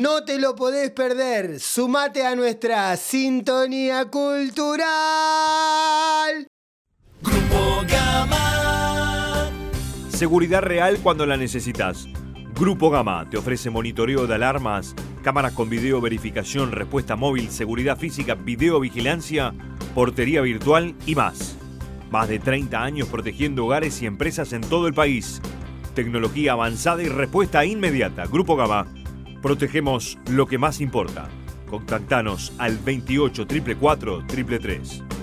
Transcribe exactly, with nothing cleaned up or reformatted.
no te lo podés perder. Sumate a nuestra sintonía cultural. Grupo Gama. Seguridad real cuando la necesitas. Grupo Gama te ofrece monitoreo de alarmas, cámaras con video, verificación, respuesta móvil, seguridad física, videovigilancia, portería virtual y más. Más de treinta años protegiendo hogares y empresas en todo el país. Tecnología avanzada y respuesta inmediata. Grupo Gama. Protegemos lo que más importa. Contactanos al veintiocho, cuatrocientos cuarenta y cuatro, tres tres tres.